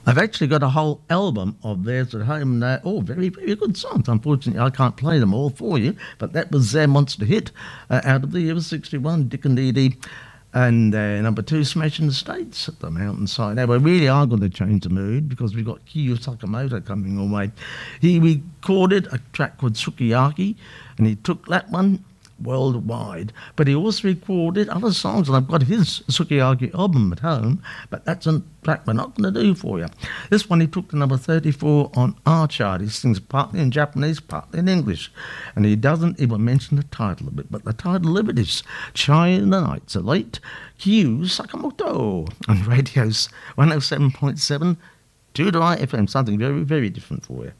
I've actually got a whole album of theirs at home. And they're all very, very good songs. Unfortunately, I can't play them all for you, but that was their monster hit out of the year of 61, Dick and Dee Dee. And number 2, Smashing the States at the Mountainside. Now, we really are going to change the mood because we've got Kiyo Sakamoto coming away. He recorded a track called Sukiyaki, and he took that one worldwide. But he also recorded other songs, and I've got his Sukiyaki album at home, but that's a track we're not going to do for you. This one he took to number 34 on our chart. He sings partly in Japanese, partly in English, and he doesn't even mention the title of it, but the title of it is China Nights Are Late, Kiyo Sakamoto, on Radio's 107.7 2 FM, something very, very different for you.